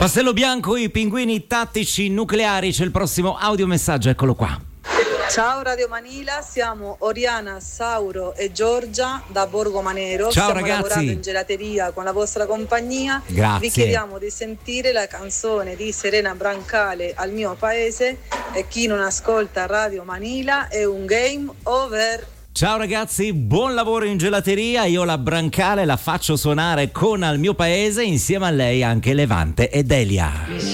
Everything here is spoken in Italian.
Pastello bianco, i pinguini tattici nucleari, c'è il prossimo audiomessaggio, eccolo qua. Ciao Radio Manila, siamo Oriana, Sauro e Giorgia da Borgo Manero. Ciao Stiamo ragazzi. lavorando in gelateria con la vostra compagnia. Grazie. Vi chiediamo di sentire la canzone di Serena Brancale, Al mio paese, e chi non ascolta Radio Manila è un game over. Ciao ragazzi, buon lavoro in gelateria. Io la Brancale la faccio suonare con Al mio paese, insieme a lei anche Levante e Delia.